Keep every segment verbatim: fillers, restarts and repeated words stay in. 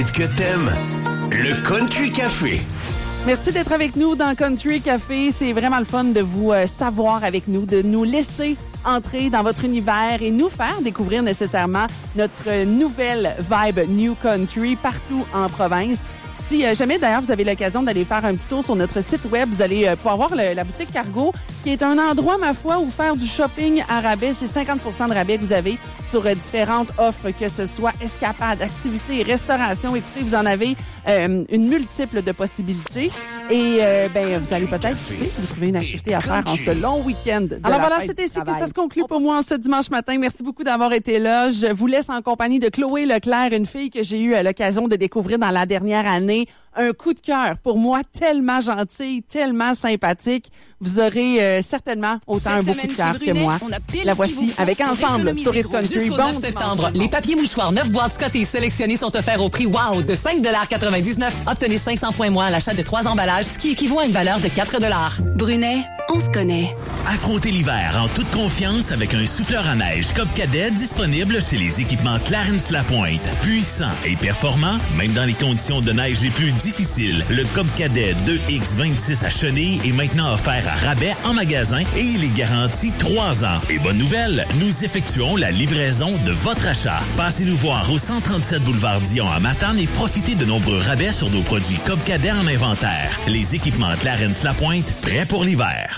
Que t'aimes, le Country Café. Merci d'être avec nous dans Country Café. C'est vraiment le fun de vous euh, savoir avec nous, de nous laisser entrer dans votre univers et nous faire découvrir nécessairement notre nouvelle vibe New Country partout en province. Si euh, jamais, d'ailleurs, vous avez l'occasion d'aller faire un petit tour sur notre site web, vous allez euh, pouvoir voir le, la boutique Cargo, qui est un endroit, ma foi, où faire du shopping à rabais. C'est cinquante pour cent de rabais que vous avez sur euh, différentes offres, que ce soit escapades, activités, restauration. Écoutez, vous en avez euh, une multiple de possibilités. Et euh, ben, vous allez peut-être, tu sais, vous trouver une activité à faire en ce long week-end. Alors voilà, c'était ici que ça se conclut pour moi en ce dimanche matin. Merci beaucoup d'avoir été là. Je vous laisse en compagnie de Chloé Leclerc, une fille que j'ai eu euh, l'occasion de découvrir dans la dernière année. Un coup de cœur pour moi, tellement gentille, tellement sympathique. Vous aurez euh, certainement autant un beau coup de cœur que moi. La voici avec Ensemble sur Hit Country. Jusqu'au neuf septembre, les papiers mouchoirs neuf boîtes Scotties sélectionnés sont offerts au prix wow de cinq dollars quatre-vingt-dix-neuf. Obtenez cinq cents points moins à l'achat de trois emballages, ce qui équivaut à une valeur de quatre dollars. Brunet, on se connaît. Affrontez l'hiver en toute confiance avec un souffleur à neige Cobb Cadet disponible chez les équipements Clarence-Lapointe. Puissant et performant, même dans les conditions de neige les plus difficiles, le Cobb Cadet deux X vingt-six à chenilles est maintenant offert à rabais en magasin et il est garanti trois ans. Et bonne nouvelle, nous effectuons la livraison de votre achat. Passez nous voir au cent trente-sept boulevard Dion à Matane et profitez de nombreux rabais sur nos produits Cobb Cadet en inventaire. Les équipements Clarence-Lapointe, prêts pour l'hiver.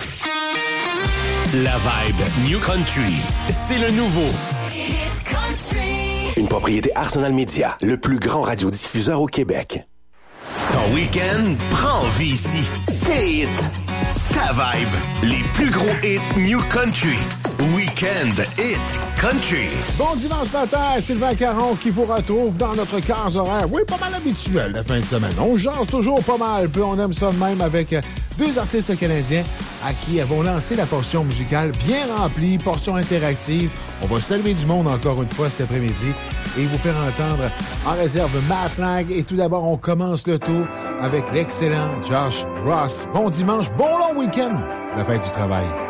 La vibe New Country, c'est le nouveau. Hit Country. Une propriété Arsenal Media, le plus grand radiodiffuseur au Québec. Ton week-end prend vie ici. Tes hits, ta vibe, les plus gros hits New Country. Weekend Hit Country. Bon dimanche matin, Sylvain Caron qui vous retrouve dans notre case horaire. Oui, pas mal habituel la fin de semaine. On jase toujours pas mal, puis on aime ça de même avec deux artistes canadiens à qui avons lancé la portion musicale bien remplie, portion interactive. On va saluer du monde encore une fois cet après-midi et vous faire entendre en réserve Matt Lang. Et tout d'abord, on commence le tour avec l'excellent Josh Ross. Bon dimanche, bon long week-end, la fête du travail.